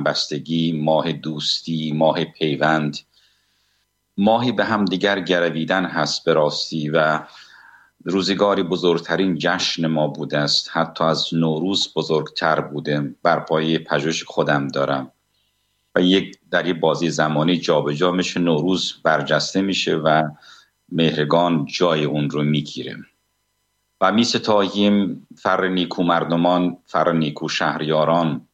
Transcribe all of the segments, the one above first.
همبستگی، ماه دوستی، ماه پیوند، ماهی به هم دیگر گرویدن هست به راستی و روزگاری بزرگترین جشن ما بوده است، حتی از نوروز بزرگتر بوده. بر پایه پژوهش خودم دارم و در یک بازی زمانی جابجا میشه، نوروز برجسته میشه و مهرگان جای اون رو میگیره و میستاییم فر نیکو مردمان، فر نیکو شهریاران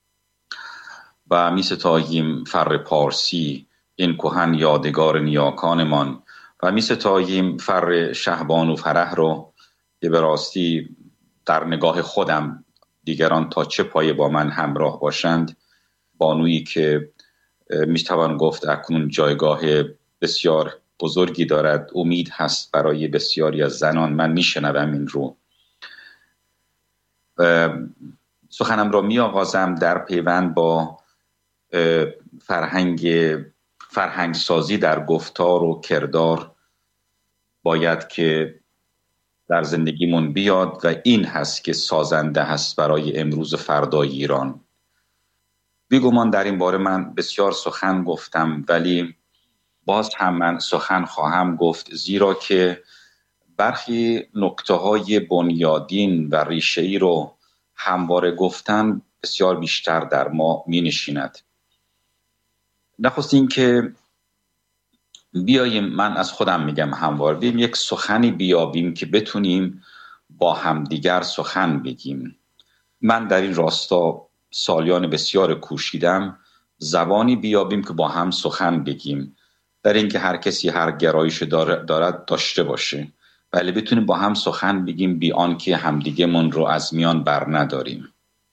و میستاییم فر پارسی، این کهن یادگار نیاکانمان و میستاییم فر شهبان و فرح رو که به راستی در نگاه خودم دیگران تا چه پایه با من همراه باشند، بانویی که میتوان گفت اکنون جایگاه بسیار بزرگی دارد، امید هست برای بسیاری از زنان. من میشنوم این رو. سخنم را می آغازم در پیوند با فرهنگ سازی در گفتار و کردار باید که در زندگیمون بیاد و این هست که سازنده هست برای امروز و فردای ایران. بیگمان در این باره من بسیار سخن گفتم، ولی باز هم من سخن خواهم گفت، زیرا که برخی نکته‌های بنیادین و ریشه‌ای رو همواره گفتن بسیار بیشتر در ما می نشیند. نخست این که بیاییم، من از خودم میگم همواره بیاییم یک سخنی بیابیم که بتونیم با همدیگر سخن بگیم. من در این راستا سالیان بسیار کوشیدم زبانی بیابیم که با هم سخن بگیم، در اینکه هر کسی هر گرایش دارد داشته باشه، ولی بتونیم با هم سخن بگیم بی آنکه همدیگه من رو از میان بر نداریم.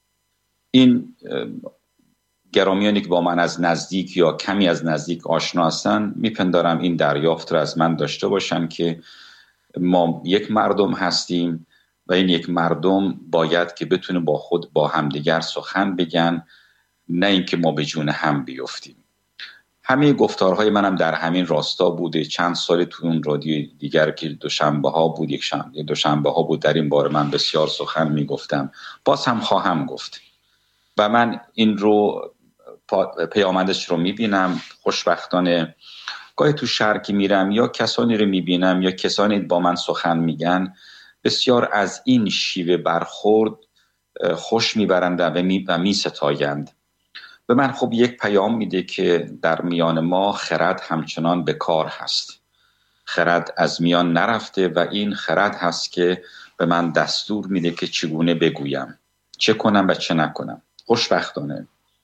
این گرامیانی که با من از نزدیک یا کمی از نزدیک آشنا هستن میپندارم این دریافت رو از من داشته باشن که ما یک مردم هستیم و این یک مردم باید که بتونه با همدیگر سخن بگن، نه اینکه ما به جون هم بیفتیم. همه گفتارهای منم در همین راستا بوده. چند سال تو اون رادیو دیگر که دوشنبه ها بود، دوشنبه ها بود، در این باره من بسیار سخن میگفتم، باز هم خواهم گفت و من این رو پیامدش رو میبینم. خوشبختانه گاهی تو شهر میرم یا کسانی رو میبینم یا کسانی با من سخن میگن، بسیار از این شیوه برخورد خوش میبرند و میستایند. به من خب یک پیام میده که در میان ما خرد همچنان به کار هست، خرد از میان نرفته و این خرد هست که به من دستور میده که چگونه بگویم، چه کنم و چه نکنم. خوشبختانه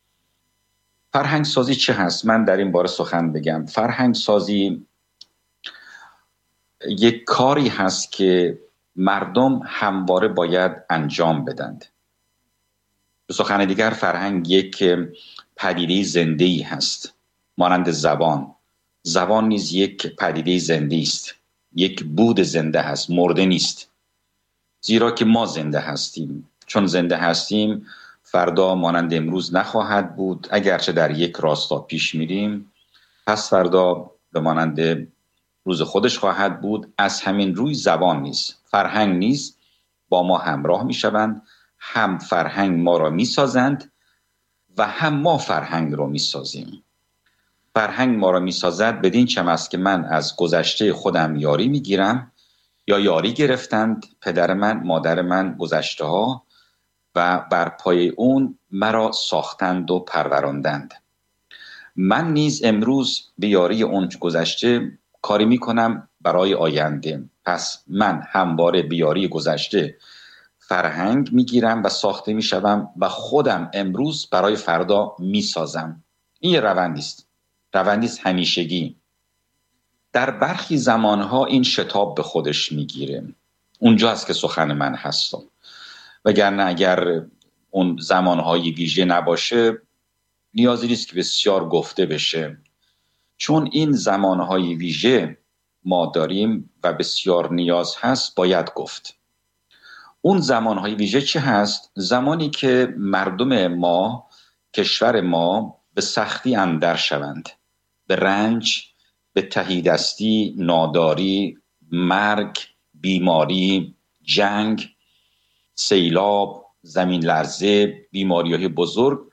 فرهنگ سازی چه هست؟ من در این باره سخن بگم. فرهنگ سازی یک کاری هست که مردم همواره باید انجام بدند. به سخن دیگر فرهنگ یک پدیده زنده‌ای هست، مانند زبان نیز یک پدیده زنده است، یک بود زنده هست، مرده نیست، زیرا که ما زنده هستیم. چون زنده هستیم فردا مانند امروز نخواهد بود، اگرچه در یک راستا پیش میریم پس فردا به مانند روز خودش خواهد بود. از همین روی زبان نیز، فرهنگ نیز با ما همراه میشوند، هم فرهنگ ما را میسازند و هم ما فرهنگ را میسازیم. فرهنگ ما را میسازد بدین چم است که من از گذشته خودم یاری میگیرم یا یاری گرفتند پدر من، مادر من، گذشته ها، و بر پای اون مرا ساختند و پروراندند. من نیز امروز به یاری اون گذشته کاری میکنم برای آینده. پس من همواره به یاری گذشته فرهنگ میگیرم و ساخته میشوم و خودم امروز برای فردا میسازم. این یه روندی است همیشگی. در برخی زمانها این شتاب به خودش میگیره، اونجا است که سخن من هستم، وگرنه اگر اون زمانهای ویژه نباشه نیازی نیست که بسیار گفته بشه، چون این زمانهای ویژه ما داریم و بسیار نیاز هست باید گفت. اون زمانهای ویژه چه هست؟ زمانی که مردم ما، کشور ما به سختی اندر شوند، به رنج، به تهیدستی، ناداری، مرگ، بیماری، جنگ، سیلاب، زمین لرزه، بیماری‌های بزرگ